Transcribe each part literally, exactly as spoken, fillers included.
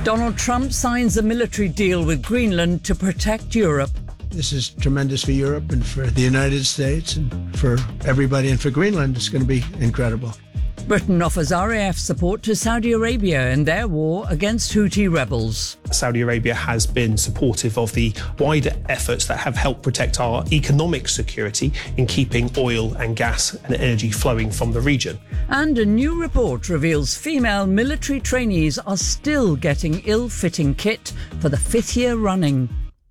Donald Trump signs a military deal with Greenland to protect Europe. This is tremendous for Europe and for the United States and for everybody. And for Greenland, it's going to be incredible. Britain offers R A F support to Saudi Arabia in their war against Houthi rebels. Saudi Arabia has been supportive of the wider efforts that have helped protect our economic security in keeping oil and gas and energy flowing from the region. And a new report reveals female military trainees are still getting ill-fitting kit for the fifth year running.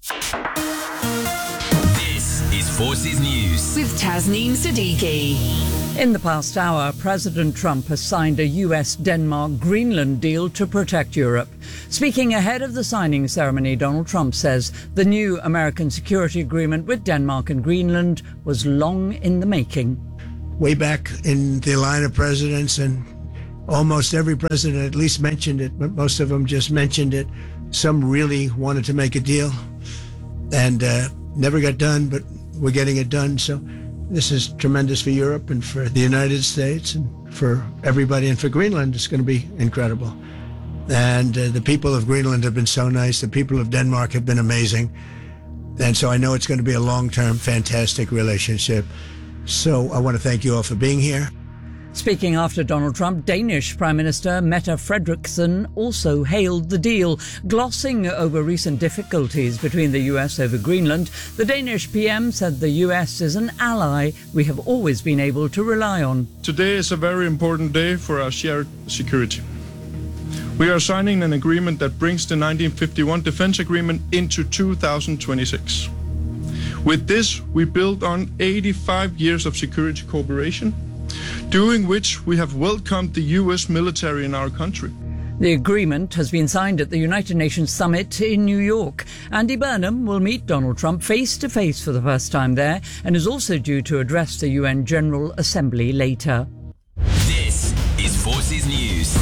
This is Forces News with Tasneem Siddiqui. In the past hour, President Trump has signed a U S Denmark Greenland deal to protect Europe. Speaking ahead of the signing ceremony, Donald Trump says the new American security agreement with Denmark and Greenland was long in the making. Way back in the line of presidents, and almost every president at least mentioned it, but most of them just mentioned it. Some really wanted to make a deal and uh, never got done, but we're getting it done. So this is tremendous for Europe and for the United States and for everybody. And for Greenland, it's going to be incredible. And uh, the people of Greenland have been so nice. The people of Denmark have been amazing. And so I know it's going to be a long-term, fantastic relationship. So I want to thank you all for being here. Speaking after Donald Trump, Danish Prime Minister Mette Frederiksen also hailed the deal. Glossing over recent difficulties between the U S over Greenland, the Danish P M said the U S is an ally we have always been able to rely on. Today is a very important day for our shared security. We are signing an agreement that brings the nineteen fifty-one Defense Agreement into two thousand twenty-six. With this, we build on eighty-five years of security cooperation, during which we have welcomed the U S military in our country. The agreement has been signed at the United Nations Summit in New York. Andy Burnham will meet Donald Trump face-to-face for the first time there and is also due to address the U N General Assembly later. This is Forces News.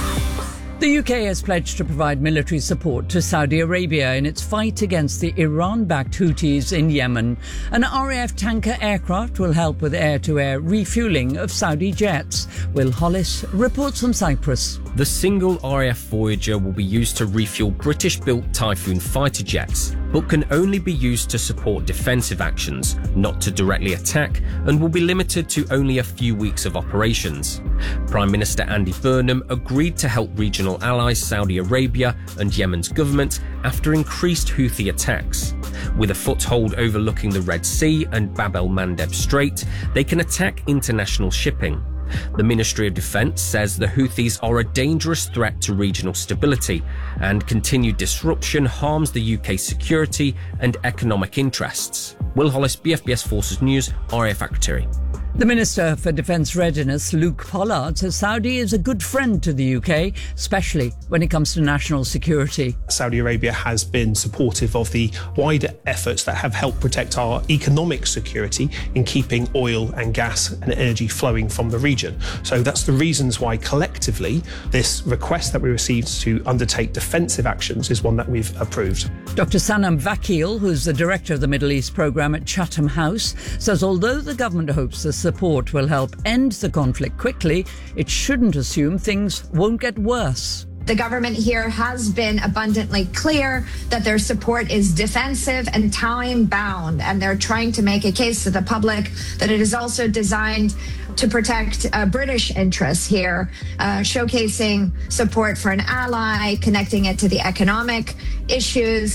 The U K has pledged to provide military support to Saudi Arabia in its fight against the Iran-backed Houthis in Yemen. An R A F tanker aircraft will help with air-to-air refuelling of Saudi jets. Will Hollis reports from Cyprus. The single R A F Voyager will be used to refuel British-built Typhoon fighter jets, but can only be used to support defensive actions, not to directly attack, and will be limited to only a few weeks of operations. Prime Minister Andy Burnham agreed to help regional allies Saudi Arabia and Yemen's government after increased Houthi attacks. With a foothold overlooking the Red Sea and Bab el-Mandeb Strait, they can attack international shipping. The Ministry of Defence says the Houthis are a dangerous threat to regional stability, and continued disruption harms the U K's security and economic interests. Will Hollis, B F B S Forces News, R A F Secretary. The Minister for Defence Readiness, Luke Pollard, says Saudi is a good friend to the U K, especially when it comes to national security. Saudi Arabia has been supportive of the wider efforts that have helped protect our economic security in keeping oil and gas and energy flowing from the region. So that's the reasons why collectively this request that we received to undertake defensive actions is one that we've approved. Doctor Sanam Vakil, who's the director of the Middle East programme at Chatham House, says although the government hopes the support will help end the conflict quickly, it shouldn't assume things won't get worse. The government here has been abundantly clear that their support is defensive and time-bound, and they're trying to make a case to the public that it is also designed to protect uh, British interests here, uh, showcasing support for an ally, connecting it to the economic issues.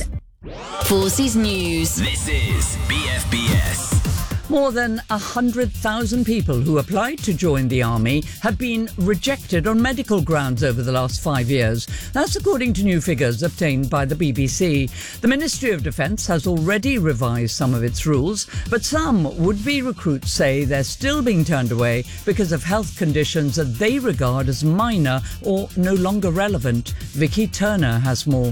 Forces News. This is B F B S. More than one hundred thousand people who applied to join the army have been rejected on medical grounds over the last five years. That's according to new figures obtained by the B B C. The Ministry of Defence has already revised some of its rules, but some would-be recruits say they're still being turned away because of health conditions that they regard as minor or no longer relevant. Vicky Turner has more.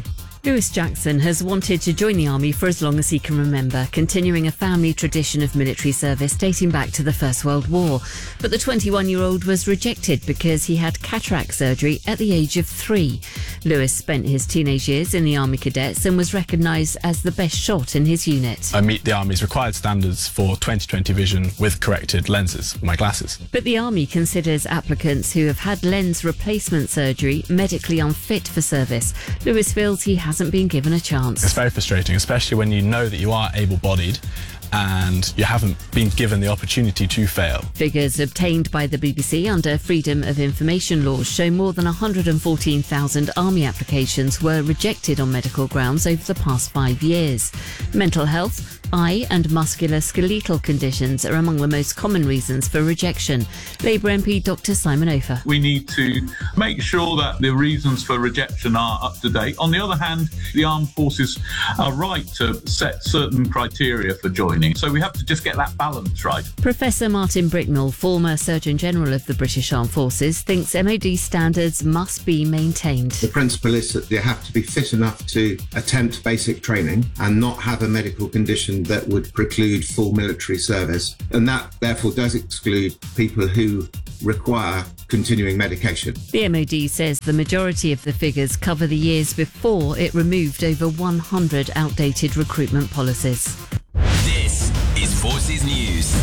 Lewis Jackson has wanted to join the army for as long as he can remember, continuing a family tradition of military service dating back to the First World War. But the twenty-one-year-old was rejected because he had cataract surgery at the age of three. Lewis spent his teenage years in the Army Cadets and was recognised as the best shot in his unit. I meet the Army's required standards for twenty twenty vision with corrected lenses, my glasses. But the Army considers applicants who have had lens replacement surgery medically unfit for service. Lewis feels he hasn't been given a chance. It's very frustrating, especially when you know that you are able-bodied and you haven't been given the opportunity to fail. Figures obtained by the B B C under Freedom of Information laws show more than one hundred fourteen thousand Army applications were rejected on medical grounds over the past five years. Mental health, eye and musculoskeletal conditions are among the most common reasons for rejection. Labour M P Doctor Simon Ofer. We need to make sure that the reasons for rejection are up to date. On the other hand, the armed forces are right to set certain criteria for joining. So we have to just get that balance right. Professor Martin Bricknell, former Surgeon General of the British Armed Forces, thinks M O D standards must be maintained. The principle is that you have to be fit enough to attempt basic training and not have a medical condition that would preclude full military service. And that therefore does exclude people who require continuing medication. The M O D says the majority of the figures cover the years before it removed over one hundred outdated recruitment policies. This is Forces News.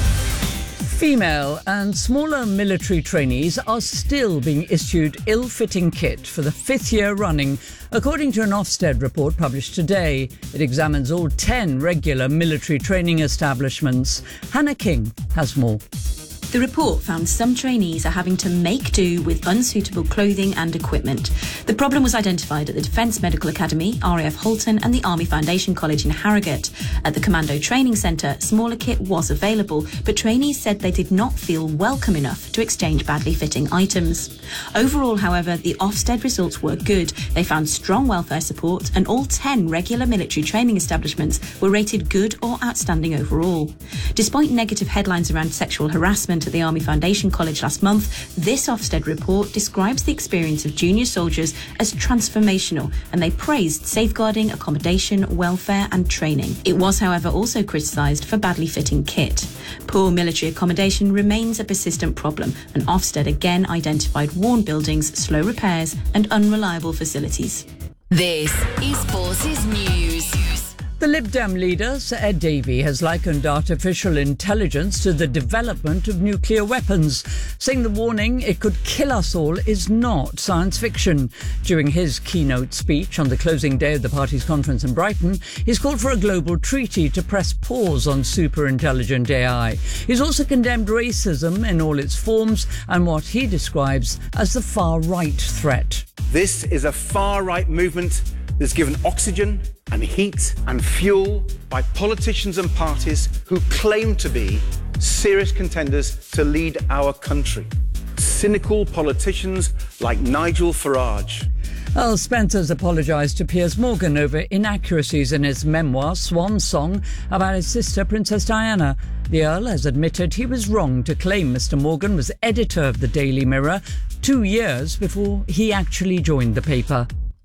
Female and smaller military trainees are still being issued ill-fitting kit for the fifth year running, according to an Ofsted report published today. It examines all ten regular military training establishments. Hannah King has more. The report found some trainees are having to make do with unsuitable clothing and equipment. The problem was identified at the Defence Medical Academy, R A F Halton and the Army Foundation College in Harrogate. At the Commando Training Centre, smaller kit was available, but trainees said they did not feel welcome enough to exchange badly fitting items. Overall, however, the Ofsted results were good. They found strong welfare support and all ten regular military training establishments were rated good or outstanding overall. Despite negative headlines around sexual harassment at the Army Foundation College last month, this Ofsted report describes the experience of junior soldiers as transformational, and they praised safeguarding, accommodation, welfare and training. It was, however, also criticised for badly fitting kit. Poor military accommodation remains a persistent problem, and Ofsted again identified worn buildings, slow repairs and unreliable facilities. This is Forces News. The Lib Dem leader, Sir Ed Davey, has likened artificial intelligence to the development of nuclear weapons, saying the warning it could kill us all is not science fiction. During his keynote speech on the closing day of the party's conference in Brighton, he's called for a global treaty to press pause on super-intelligent A I. He's also condemned racism in all its forms and what he describes as the far-right threat. This is a far-right movement that's given oxygen and heat and fuel by politicians and parties who claim to be serious contenders to lead our country. Cynical politicians like Nigel Farage. Earl Spencer's apologised to Piers Morgan over inaccuracies in his memoir, Swan Song, about his sister, Princess Diana. The Earl has admitted he was wrong to claim Mister Morgan was editor of the Daily Mirror two years before he actually joined the paper.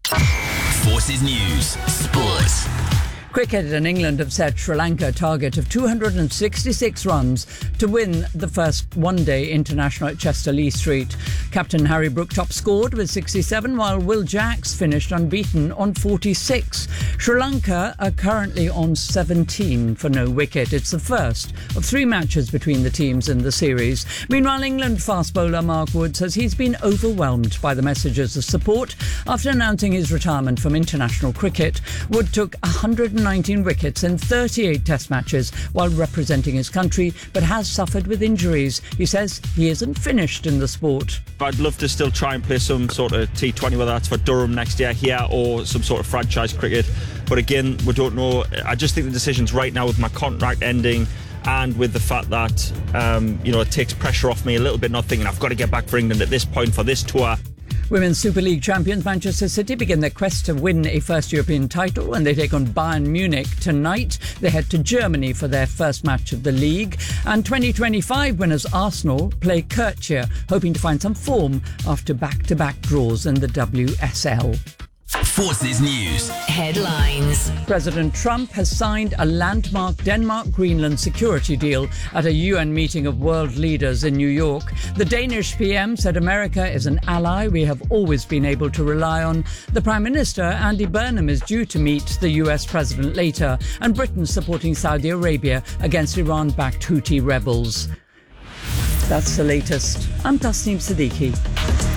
Forces News Sports. Cricket and England have set Sri Lanka a target of two hundred sixty-six runs to win the first one-day international at Chester Lee Street. Captain Harry Brook top scored with sixty-seven, while Will Jacks finished unbeaten on forty-six. Sri Lanka are currently on seventeen for no wicket. It's the first of three matches between the teams in the series. Meanwhile, England fast bowler Mark Wood says he's been overwhelmed by the messages of support after announcing his retirement from international cricket. Wood took one hundred nineteen wickets in thirty-eight test matches while representing his country, but has suffered with injuries. He says he isn't finished in the sport. I'd love to still try and play some sort of T twenty, whether that's for Durham next year here or some sort of franchise cricket. But again, we don't know. I just think the decision's right now with my contract ending and with the fact that, um, you know, it takes pressure off me a little bit, not thinking I've got to get back for England at this point for this tour. Women's Super League champions Manchester City begin their quest to win a first European title when they take on Bayern Munich tonight. They head to Germany for their first match of the league. And twenty twenty-five winners Arsenal play Kirkshire, hoping to find some form after back-to-back draws in the W S L. Forces News. Headlines. President Trump has signed a landmark Denmark-Greenland security deal at a U N meeting of world leaders in New York. The Danish P M said America is an ally we have always been able to rely on. The Prime Minister, Andy Burnham, is due to meet the U S President later, and Britain supporting Saudi Arabia against Iran-backed Houthi rebels. That's the latest. I'm Tasneem Siddiqui.